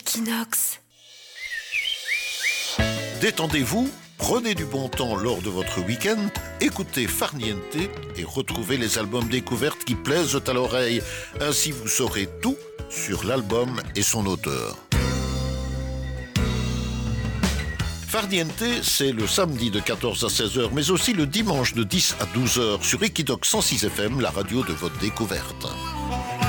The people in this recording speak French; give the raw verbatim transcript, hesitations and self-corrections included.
Equinox. Détendez-vous, prenez du bon temps lors de votre week-end, écoutez Farniente et retrouvez les albums découvertes qui plaisent à l'oreille. Ainsi vous saurez tout sur l'album et son auteur. Farniente, c'est le samedi de quatorze à seize heures, mais aussi le dimanche de dix à douze heures sur Equinox cent six F M, la radio de votre découverte.